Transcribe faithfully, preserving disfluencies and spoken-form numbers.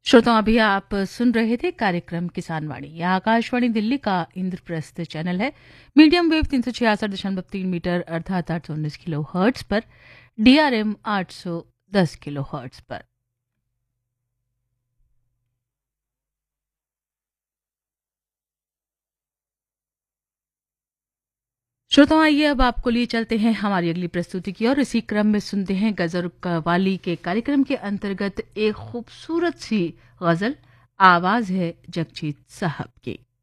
श्रोताओं, अभी आप सुन रहे थे कार्यक्रम किसान वाणी। यह आकाशवाणी दिल्ली का इंद्रप्रस्थ चैनल है। मीडियम वेव तीन सौ छियासठ दशमलव तीन मीटर अर्थात आठ सौ उन्नीस किलो हर्ट्स पर, डीआरएम आठ सौ दस किलो हर्ट्स पर। श्रोताओं, आइए अब आपको लिए चलते हैं हमारी अगली प्रस्तुति की और इसी क्रम में सुनते हैं गजल कव्वाली के कार्यक्रम के अंतर्गत एक खूबसूरत सी गजल। आवाज है जगजीत साहब की।